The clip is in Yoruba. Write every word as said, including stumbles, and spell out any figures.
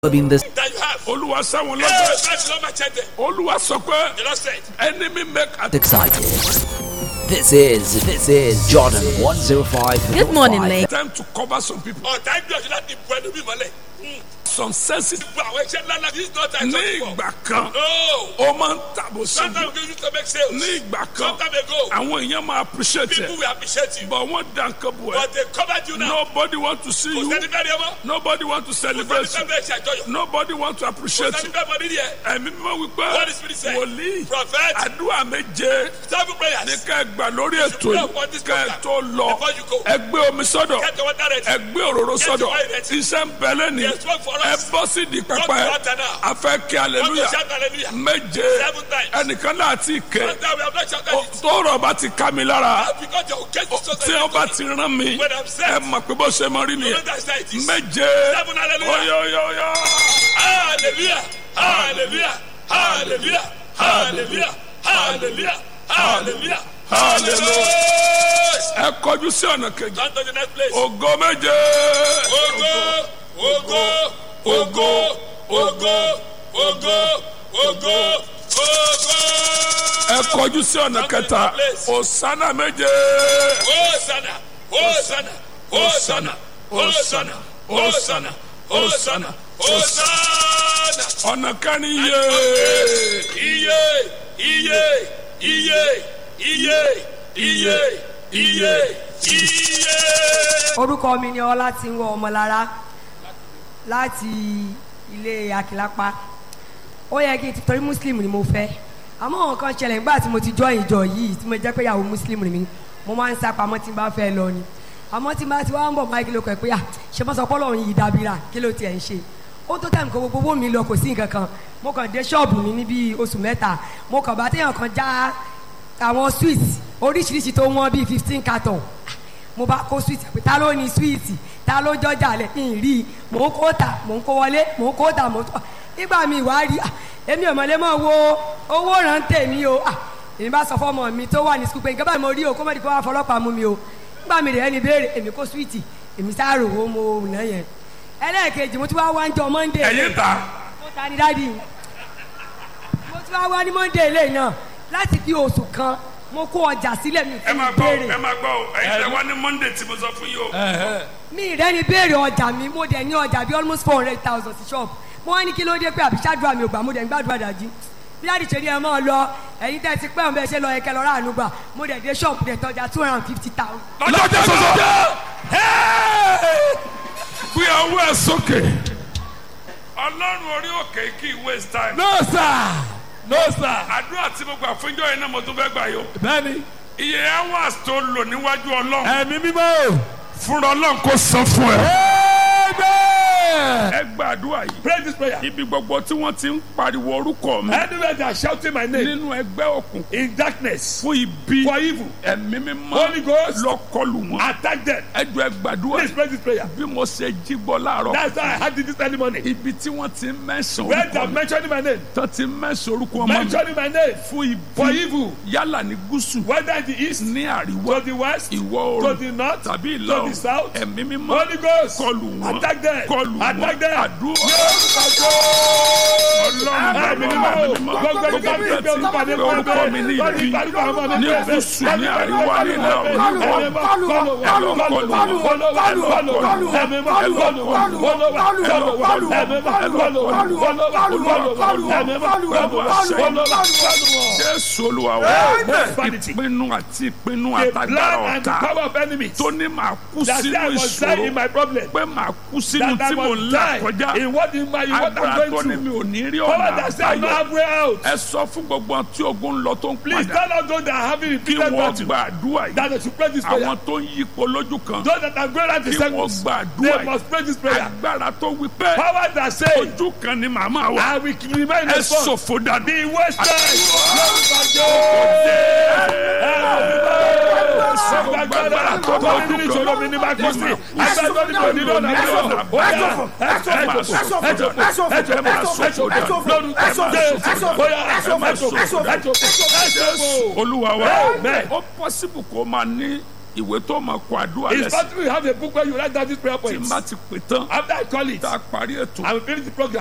in this. that you have. Olúwa sáwọn Yes, lọ́dọ̀. that's not my check there. Olúwa sọ pé The Lord said, enemy make at Excited. This is this is Jordan one oh five. Good morning, ladies. time to cover some people. ọ̀tá ìgbà ọ̀ṣun láti bu ẹnu bí mọ́lẹ̀. Some sensitive. Gbogbo àwọn iṣẹ́ ńlá ńlá this is not time Ní to talk ìgbà kan, No. ó máa ń tàbó síbi. Sometimes we used to make sales. Ní ìgbà kan, Sometime ago, àwọn èèyàn máa appreciate people it. will appreciate you. But wọ́n dá nǹkan bù ẹ́. But they covered you now. Nobody want to see Kò you. sẹ́ni bẹ́ẹ̀ ni ọmọ. Nobody want to Kò celebrate sẹ́ni you. bẹ́ẹ̀ ṣe àjọyọ̀. Nobody want to Kò appreciate sẹ́ni you. bẹ́ẹ̀ mọ nídìí ẹ̀. Ẹ̀mí mímọ́ wípé What the Spirit said. wòlíì Prophet, àdúrà méje seven prayers. ní ká ẹ gbà lórí ètò pray yìí upon this ká ẹ program tó lọ. before you go. Ẹ gbé omi sọ́dọ̀. Get your water ready. Ẹ gbé òróró Get sọ́dọ̀. your oil ready. Iṣẹ́ ń bẹ lẹ́ni. There's work for Ẹ us. bọ́ sí di Go to pẹpẹ. altar now. A fẹ́ kí Want to hallelujah shout hallelujah. méje. Seven times. Ẹnìkan náà ti kẹ́. Sometimes we have not shouted it. Tọ́rọ̀ bá ti ká mi lára. Because your case is so Tí wọ́n bá ti rán mi. When I'm set. Ẹ mọ̀ pé bó ṣe mọ rí You nìyẹn. understand it is. Méje. Seven hallelujah. Oyoyoyo. Hallelujah. Hallelujah. Hallelujah. Hallelujah. Hallelujah. Hallelujah. Hallelujah. Ẹ kọjú sí ọ̀nà kejì. Turn to the next place. Ògo méje. Ogo, ogo, ogo, ogo, ogo, ogo, ogo. Ẹ kọjú sí ọ̀nà kẹta. Òsánà méje. Hosanna, Hosanna, Hosanna, Hosanna, Hosanna, Hosanna, Hosanna. Ọ̀nà kẹrin yé. Iye, iye, iye, iye, iye, iye, iye. Orúkọ mi ni Ọlátìnwó Ọmọlára láti ilé Akilapa. Ó yẹ kí n ti torí Muslim ni mo fẹ́. Àmọ́ àwọn kan ṣẹlẹ̀ nígbà tí mo ti join ìjọ yìí tí mo jẹ́ pé ìyàwó Muslim ni mi. Mo máa ń sá pamọ́ tí n bá fẹ́ lọ ni. Àmọ́ tí n bá ti wá ń bọ̀ máa kí ló kọ̀ pé à ṣe mọ́ sọ pé Ọlọ́run yìí dábìrà kí ló tiẹ̀ ń ṣe. Ó tó tẹ̀ mí kó gbogbo owó mi lọ kò sí nǹkan kan. Mo kàn dé ṣọ́ọ̀bù mi ní bíi oṣù mẹ́ta. Mo kàn bá téèyàn kan já àwọn sweets oríṣiríṣi tó wọ́n bíi fifteen carton. Mo bá kó sweet pé ta ló ní sweet ta ló jọjà lẹ kí n rí i mò ń kó ta mò ń kó wọlé mò ń kó ta mò ń tó nígbà mi wá rí èmi ò mọ̀lẹ́ mọ̀ wo owó rántẹ̀ mi o èmi bá sọ fọmọ mi tó wà ní sukùl pé nǹkan báyìí mo rí o kó mọ̀ di kó wá fọlọ́pàá mú mi o nígbà mi rẹ̀ ẹni béèrè èmi kó sweet èmi sáàrò owó mo nà yẹn ẹlẹ́ẹ̀kejì mo tún wá wá ń jọ Monday Ẹ̀yin ta. mo ta ni dáàdi mo tún wá wá ní Monday lẹ́yìn náà láti fi oṣù kan mo kó ọjà sílẹ̀ mi Ẹ fún máa gbọ́ ìbéèrè ẹ máa gbọ́ ẹ̀yin tẹ wá ní Monday tí mo sọ fún yìí o. mi rẹ ni béèrè ọjà mi mo dẹ̀ ní ọjà bíi almost four hundred thousand sí shop mo wá ní kí ló dé pé àbíṣádùá mi ò gbà mo dẹ̀ ń gbàdúrà dájú bí láti ṣe ní ẹ máa lọ ẹ̀yin tẹ́ ti pẹ́ ọ̀n bẹ́ẹ̀ ṣe lọ ẹ̀kẹ́ lọ́ra àánú gbà mo dẹ̀ dé shop dẹ̀ tọ́jà two hundred and fifty thousand. Lọ́jọ́ sọ̀sọ̀. Gbé ọwọ́ ẹ sókè. Ọlọ́run orí òkè kì í waste time. No sir. No sir. Àdúrà tí mo gbà fún ìjọ yẹn náà mo tún fẹ́ gbà yó. Bẹ́ẹ̀ni. Iye hours tó lò níwájú Ọlọ́run. Ẹ̀mí mímọ́. Fúnra Ọlọ́run kò san fún ẹ. Amen. Ẹ gba àdúrà yìí. Pray this prayer. Ibi gbogbo tí wọ́n ti ń pariwo orúkọ mi. Anywhere they are shouting my name Nínú ẹgbẹ́ òkun. in darkness Fún ibi. for evil, Ẹ̀mí mímọ́. Holy Ghost. Lọ kọlù wọn. attack them. Ẹ jọ̀ọ́ ẹ gbàdúrà Please pray this prayer. bí mo ṣe jí gbọ́ láàárọ̀. That's why I had this early morning. Ibi tí wọ́n ti ń mẹ́sàn Where they orúkọ are mi. mentioning my name, Tó ti ń mẹ́sàn orúkọ ọmọ mi. mentioning my name Fún for ibi. evil, Yálà ní gúúsù. whether in the east, Ní to àríwá. the west, Ìwọ̀ to oòrùn. the north, Tàbí to ìlà the oòrùn. south. Ẹ̀mí mímọ́. Holy Ghost, Kọlù wọn. attack them, Kọlù wọn. attack them. Àdúrà. Ọlọ́run Ẹ̀mí mímọ́, gbogbo ẹni tó ń gbé orúkọ mi orúkọ mi ní ibi. Ní gúúsù, ní àríwá, ní ìlà oòrùn. Jésù Olúwa wa. Ìpinnu àti ìpinnu The àtàgbàrà plan and the ọ̀tá. power of enemies. Tó ní màá kú That sínú I must die in ìṣòro. my problem. Pé màá kú sínú That I tí mò ń must là die kọjá. in what in my in what Agbára I'm tó ní going mi through. ò ní rí Power ọ̀nà that say I'm not àbáyọ. halfway out. Ẹ sọ fún gbogbo àwọn tí ogun ń lọ tó ń Please padà. tell us those that are having Kí repeated wọ́n battle gba àdúrà yìí. that they should pray this prayer. Àwọn tó ń yípo lójú kan. Those that are going out in Kí wọ́n circles, gba àdúrà they yìí. must pray this prayer. Agbára tó wí pé Power that say ojú kan ni màmá wa. I will remain Ẹ the son. ṣòfò dànù. Be wasted. Agbára tó lójú kan. Ìṣòro mi ní bá kú sí. Agbára tó ní kò ní lọ́nà àbáyọ. Ó yá, ẹ ṣòfò, ẹ ṣòfò, ẹ ṣòfò, ẹ ṣòfò, ẹ ṣòfò, ẹ ṣòfò, lórúkọ Jésù. Ó yá, ẹ ṣòfò, ẹ ṣòfò, ẹ ṣòfò, ẹ ṣòfò. Olúwa wa. Amen. Ó pọ́sibù kó máa ní ìwé tó máa kọ àdúrà It's lẹ́sìn possible you have a book where you write down this prayer tí points. n bá ti pè tán After I call it, tá a parí ètò I will finish the program.